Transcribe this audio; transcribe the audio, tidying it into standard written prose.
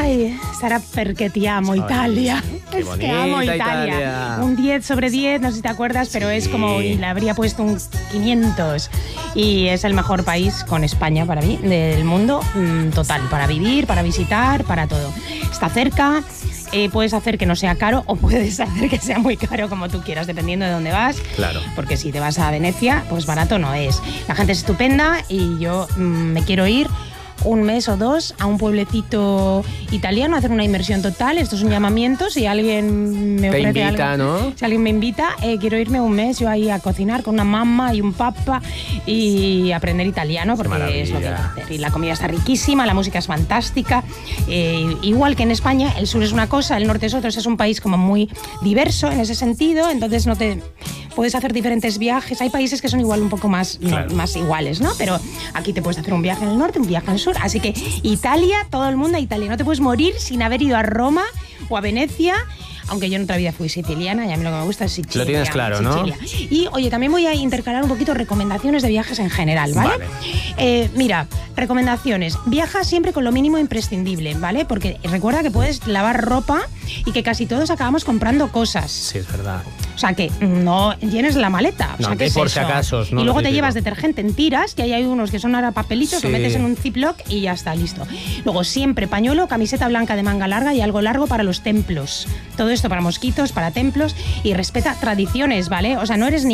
Ay, Sara, perché ti amo Italia. Qué Es que amo bonita Italia. Italia. Un 10 sobre 10, no sé si te acuerdas, pero Sí. es como, y le habría puesto un 500. Y es el mejor país con España para mí, del mundo, total, para vivir, para visitar, para todo. Está cerca. Puedes hacer que no sea caro o puedes hacer que sea muy caro, como tú quieras, dependiendo de dónde vas. Claro. Porque si te vas a Venecia, pues barato no es. La gente es estupenda y yo me quiero ir un mes o dos a un pueblecito italiano a hacer una inmersión total. Esto es un llamamiento. Si alguien me Te ofrece invita, algo, ¿no? Si alguien me invita, quiero irme un mes yo ahí a cocinar con una mamá y un papá y aprender italiano, porque es lo que hay que hacer. Y la comida está riquísima, la música es fantástica. Igual que en España, el sur es una cosa, el norte es otra. Es un país como muy diverso en ese sentido, entonces no te... Puedes hacer diferentes viajes. Hay países que son igual un poco más, claro, más iguales, ¿no? Pero aquí te puedes hacer un viaje en el norte, un viaje en el sur. Así que Italia, todo el mundo a Italia. No te puedes morir sin haber ido a Roma o a Venecia. Aunque yo en otra vida fui siciliana y a mí lo que me gusta es Sicilia. Lo tienes claro, Sicilia, ¿no? Y, oye, también voy a intercalar un poquito recomendaciones de viajes en general, ¿vale? Mira, recomendaciones. Viaja siempre con lo mínimo imprescindible, ¿vale? Porque recuerda que puedes lavar ropa y que casi todos acabamos comprando cosas. Sí, es verdad. O sea, que no llenes la maleta. O sea, ¿qué es por eso? si acaso. Y luego te llevas detergente en tiras, que ahí hay unos que son ahora papelitos, Sí. lo metes en un ziploc y ya está, listo. Luego siempre pañuelo, camiseta blanca de manga larga y algo largo para los templos. Todo esto para mosquitos, para templos, y respeta tradiciones, ¿vale? O sea, no eres ni